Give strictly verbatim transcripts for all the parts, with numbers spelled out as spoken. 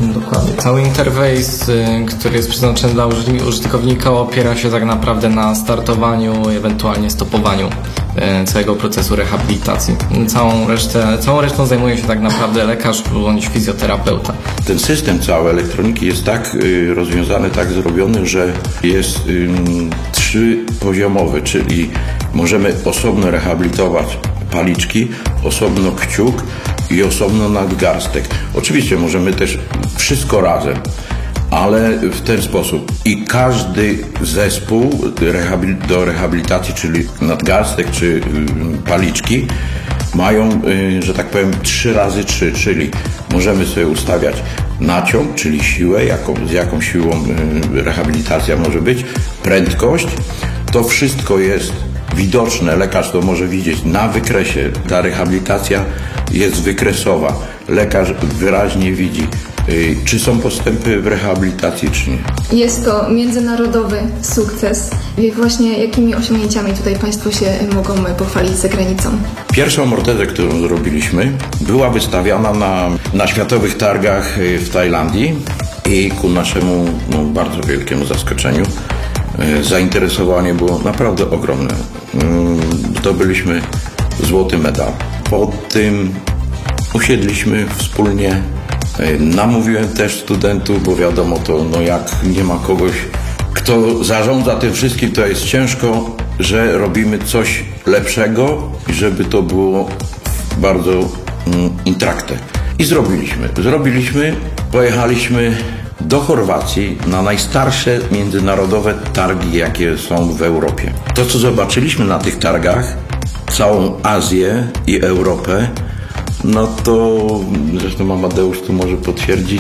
Dokładnie. Cały interfejs, który jest przeznaczony dla użytkownika, opiera się tak naprawdę na startowaniu, ewentualnie stopowaniu całego procesu rehabilitacji. Całą resztę, całą resztą zajmuje się tak naprawdę lekarz bądź fizjoterapeuta. Ten system całej elektroniki jest tak y, rozwiązany, tak zrobiony, że jest y, trzypoziomowy, czyli możemy osobno rehabilitować paliczki, osobno kciuk i osobno nadgarstek. Oczywiście możemy też wszystko razem, ale w ten sposób. I każdy zespół do rehabilitacji, czyli nadgarstek czy y, paliczki, mają, y, że tak powiem, trzy razy trzy, czyli możemy sobie ustawiać naciąg, czyli siłę, jaką, z jaką siłą y, rehabilitacja może być, prędkość. To wszystko jest widoczne, lekarz to może widzieć na wykresie. Ta rehabilitacja jest wykresowa. Lekarz wyraźnie widzi, y, czy są postępy w rehabilitacji, czy nie. Jest to międzynarodowy sukces. I właśnie jakimi osiągnięciami tutaj Państwo się mogą pochwalić za granicą? Pierwszą ortezę, którą zrobiliśmy, była wystawiana na, na światowych targach w Tajlandii i ku naszemu no, bardzo wielkiemu zaskoczeniu zainteresowanie było naprawdę ogromne. Zdobyliśmy złoty medal. Po tym usiedliśmy wspólnie. Namówiłem też studentów, bo wiadomo to, no jak nie ma kogoś, kto zarządza tym wszystkim, to jest ciężko, że robimy coś lepszego i żeby to było bardzo mm, intrakte. I zrobiliśmy. Zrobiliśmy, pojechaliśmy do Chorwacji na najstarsze międzynarodowe targi, jakie są w Europie. To, co zobaczyliśmy na tych targach, całą Azję i Europę, no to zresztą Amadeusz tu może potwierdzić,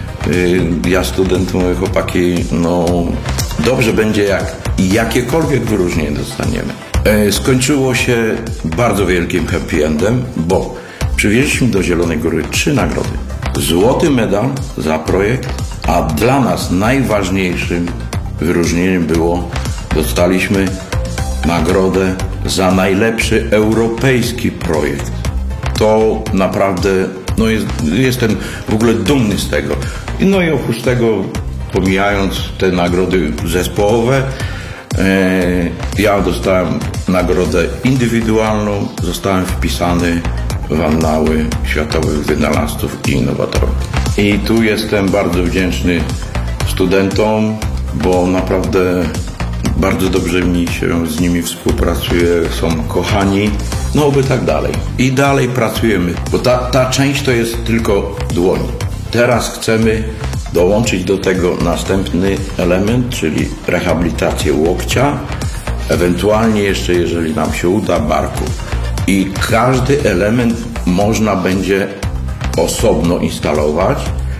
ja studentom mówię, chłopaki, no dobrze będzie jak jakiekolwiek wyróżnienie dostaniemy. Skończyło się bardzo wielkim happy endem, bo przywieźliśmy do Zielonej Góry trzy nagrody. Złoty medal za projekt, a dla nas najważniejszym wyróżnieniem było, dostaliśmy nagrodę za najlepszy europejski projekt. To naprawdę, no jest, jestem w ogóle dumny z tego. No i oprócz tego, pomijając te nagrody zespołowe, e, ja dostałem nagrodę indywidualną, zostałem wpisany w annały światowych wynalazców i innowatorów. I tu jestem bardzo wdzięczny studentom, bo naprawdę bardzo dobrze mi się z nimi współpracuje, są kochani, no by tak dalej. I dalej pracujemy, bo ta, ta część to jest tylko dłoń. Teraz chcemy dołączyć do tego następny element, czyli rehabilitację łokcia, ewentualnie jeszcze, jeżeli nam się uda, barku. I każdy element można będzie osobno instalować,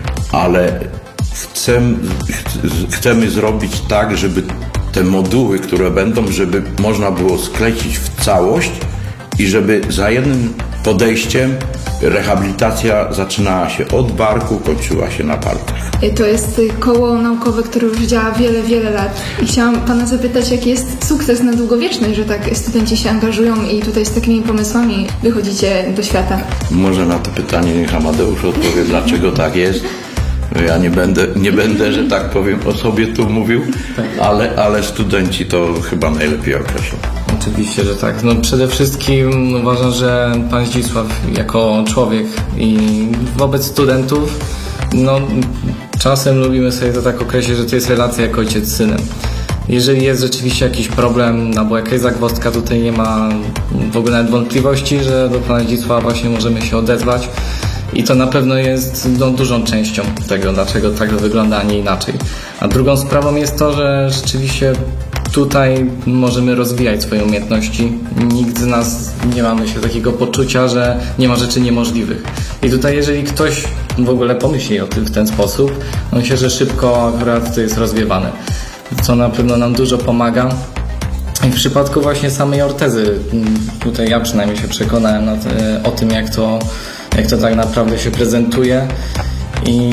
ale chcemy, chcemy zrobić tak, żeby te moduły, które będą, żeby można było sklecić w całość i żeby za jednym podejściem rehabilitacja zaczynała się od barku, kończyła się na palcach. To jest koło naukowe, które już działa wiele, wiele lat. I chciałam Pana zapytać, jaki jest sukces na długowieczność, że tak studenci się angażują i tutaj z takimi pomysłami wychodzicie do świata? Może na to pytanie niech Amadeusz odpowie, dlaczego tak jest. Ja nie będę, nie będę, że tak powiem, o sobie tu mówił, ale, ale studenci to chyba najlepiej określą. Oczywiście, że tak. No przede wszystkim uważam, że pan Zdzisław jako człowiek i wobec studentów, no czasem lubimy sobie to tak określić, że to jest relacja jak ojciec z synem. Jeżeli jest rzeczywiście jakiś problem albo jakaś zagwozdka, tutaj nie ma w ogóle nawet wątpliwości, że do pana Zdzisława właśnie możemy się odezwać. I to na pewno jest no, dużą częścią tego, dlaczego tak wygląda, a nie inaczej. A drugą sprawą jest to, że rzeczywiście tutaj możemy rozwijać swoje umiejętności. Nikt z nas nie ma, myślę, takiego poczucia, że nie ma rzeczy niemożliwych. I tutaj jeżeli ktoś w ogóle pomyśli o tym w ten sposób, no myślę, że szybko akurat to jest rozwiewane. Co na pewno nam dużo pomaga. I w przypadku właśnie samej ortezy, tutaj ja przynajmniej się przekonałem na te, o tym, jak to jak to tak naprawdę się prezentuje i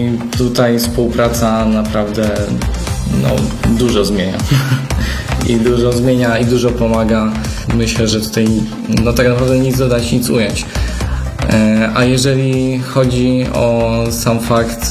tutaj współpraca naprawdę no, dużo zmienia i dużo zmienia i dużo pomaga. Myślę, że tutaj no tak naprawdę nic dodać, nic ująć. A jeżeli chodzi o sam fakt